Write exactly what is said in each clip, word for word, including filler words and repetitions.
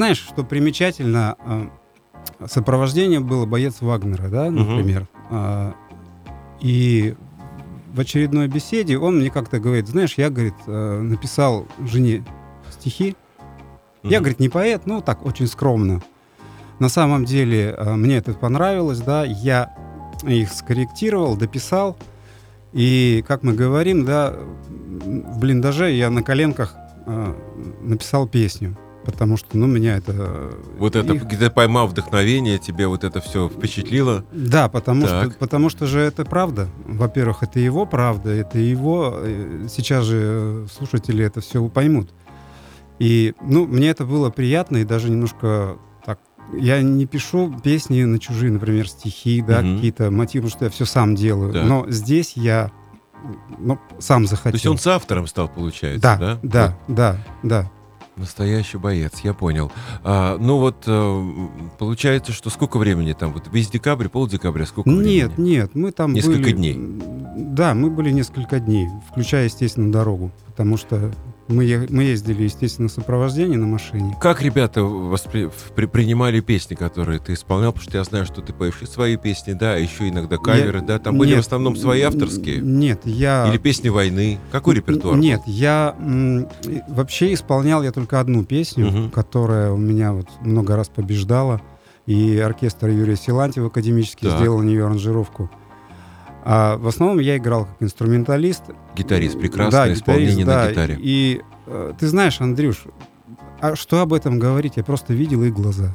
знаешь, что примечательно, сопровождение было боец Вагнера, да, например. Uh-huh. И в очередной беседе он мне как-то говорит, знаешь, я, говорит, написал жене стихи. Uh-huh. Я, говорит, не поэт, ну так, очень скромно. На самом деле мне это понравилось, да, я их скорректировал, дописал. И, как мы говорим, да, в блиндаже я на коленках написал песню. Потому что, ну, меня это... Вот это, их... где поймал вдохновение, тебе вот это все впечатлило? Да, потому что, потому что же это правда. Во-первых, это его правда, это его... Сейчас же слушатели это все поймут. И, ну, мне это было приятно, и даже немножко так... Я не пишу песни на чужие, например, стихи, да, mm-hmm. какие-то мотивы, потому что я все сам делаю. Так. Но здесь я ну, сам захотел. То есть он с автором стал, получается, да? Да, да, вот. да, да. Настоящий боец, я понял. А, ну вот, получается, что сколько времени там? Вот весь декабрь, полдекабря, сколько нет, времени? Нет, нет, мы там Несколько были... дней? Да, мы были несколько дней, включая, естественно, дорогу, потому что мы, е- мы ездили, естественно, в сопровождении на машине. Как ребята воспри... при... принимали песни, которые ты исполнял? Потому что я знаю, что ты поешь и свои песни, да, еще иногда каверы, я... да? Там нет, были в основном свои авторские? Нет, я... Или песни войны? Какой репертуар? Нет, был? я м- вообще исполнял я только одну песню, угу. которая у меня вот много раз побеждала, и оркестр Юрия Силантьева академически так. сделал на нее аранжировку. А в основном я играл как инструменталист. Гитарист, прекрасное да, исполнение да, на гитаре. И э, ты знаешь, Андрюш, а что об этом говорить? Я просто видел их глаза.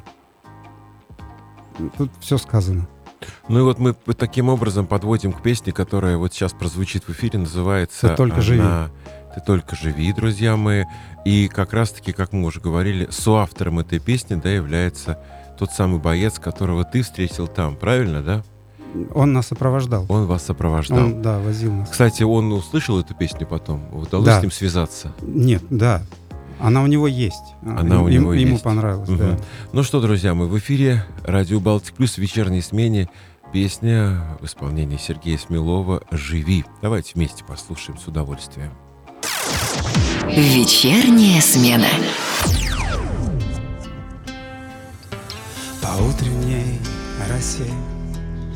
Тут все сказано. Ну и вот мы таким образом подводим к песне, которая вот сейчас прозвучит в эфире, называется... «Ты только она... живи». «Ты только живи», друзья мои. И как раз-таки, как мы уже говорили, соавтором этой песни, да, является тот самый боец, которого ты встретил там, правильно, да? Он нас сопровождал. Он вас сопровождал. Он, да, возил нас. Кстати, он услышал эту песню потом? Удалось да. с ним связаться? Нет, да. Она у него есть. Она им, у него ему, есть. Ему понравилось, угу. да. Ну что, друзья, мы в эфире Радио Балтик Плюс в вечерней смене. Песня в исполнении Сергея Смелова «Живи». Давайте вместе послушаем с удовольствием. Вечерняя смена. По утренней росе